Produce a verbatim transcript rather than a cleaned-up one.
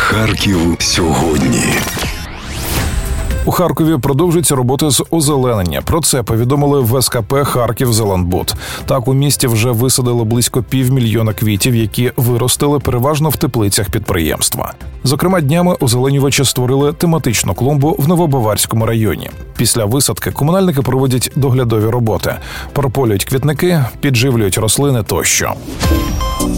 Харків сьогодні. У Харкові продовжується робота з озеленення. Про це повідомили в ес ка пе «Харківзеленбуд». Так, у місті вже висадили близько півмільйона квітів, які виростили переважно в теплицях підприємства. Зокрема, днями озеленювачі створили тематичну клумбу в Новобаварському районі. Після висадки комунальники проводять доглядові роботи, прополюють квітники, підживлюють рослини тощо.